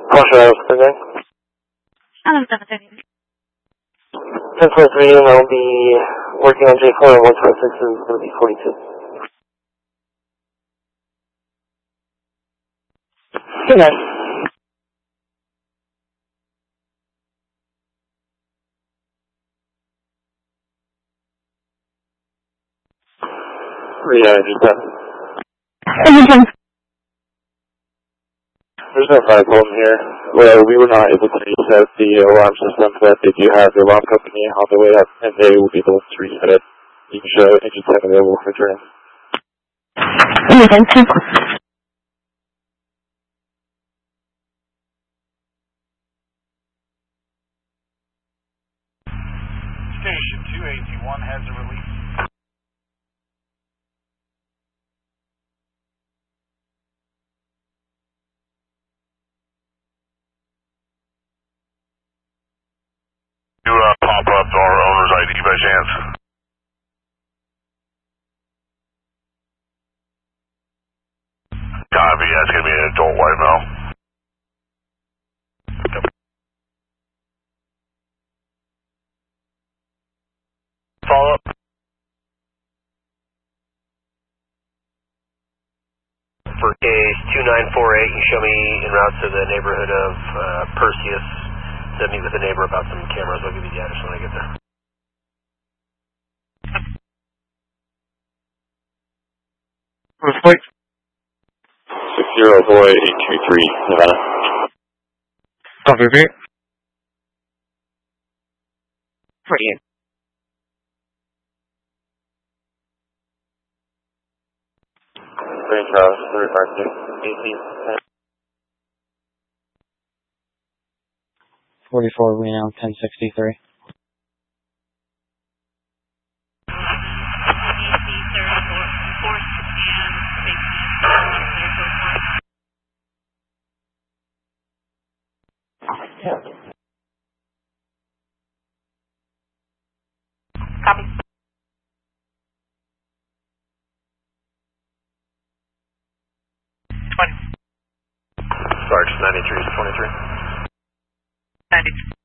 Caution, again. 1043, and I'll be working on J4, and 126 is going to be 42. Good night. Yeah, just that. There's no fire problem here. Well, we were not able to reset the alarm system, but they do have the alarm company on the way up, and they will be able to reset it. You can show engine 10 available for turn. Station 281 has a release. You pop up our owner's ID by chance? Copy, that's going to be an adult white male. Follow up. For case 2948, you show me en route to the neighborhood of Perseus. Send me with a neighbor about some cameras. I'll give you the address when I get there. Reflect. 604823, Nevada. Copy, repeat. Brilliant. Thank you, 44 Reno 1063. Copy. Sarge 93 is 23. 93.